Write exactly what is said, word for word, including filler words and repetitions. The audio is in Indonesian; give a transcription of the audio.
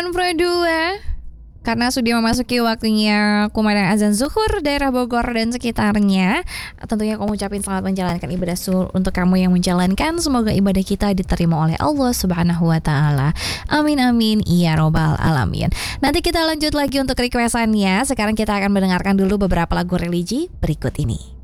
delapan puluh dua. Karena sudah memasuki waktunya kumandang azan zuhur daerah Bogor dan sekitarnya. Tentunya aku ngucapin selamat menjalankan ibadah zuhur untuk kamu yang menjalankan. Semoga ibadah kita diterima oleh Allah Subhanahu wa taala. Amin amin ya robbal alamin. Nanti kita lanjut lagi untuk requestannya. Sekarang kita akan mendengarkan dulu beberapa lagu religi berikut ini.